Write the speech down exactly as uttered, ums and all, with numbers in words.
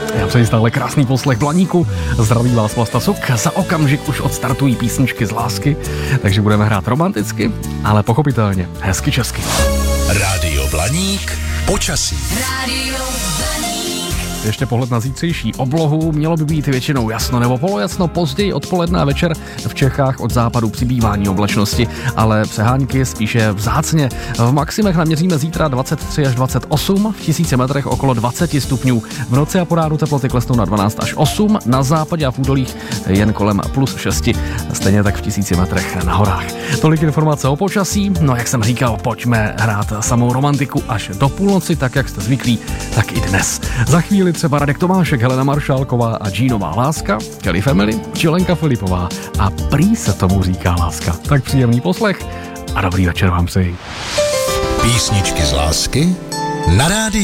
Já přeji stále krásný poslech Blaníku. Zdraví vás Vlasta Suk. Za okamžik už odstartují písničky z lásky, takže budeme hrát romanticky, ale pochopitelně hezky česky. Rádio Blaník, počasí. Rádio Blaník. Ještě pohled na zítřejší oblohu. Mělo by být většinou jasno nebo polojasno, později odpoledne a večer v Čechách od západu přibývání oblačnosti, ale přehánky spíše vzácně. V maximech naměříme zítra dvacet tři až dvacet osm, v tisíci metrech okolo dvacet stupňů. V noci a po ránu teploty klesnou na dvanáct až osm, na západě a v údolích jen kolem plus šest, stejně tak v tisíci metrech na horách. Tolik informace o počasí, no jak jsem říkal, pojďme hrát samou romantiku až do půlnoci, tak jak jste zvyklí, tak i dnes. Za chvíli třeba Radek Tomášek, Helena Maršálková a Jeanová láska, Kelly Family, či Lenka Filipová a prý se tomu říká láska. Tak příjemný poslech a dobrý večer vám přeji. Písničky z lásky na rádiu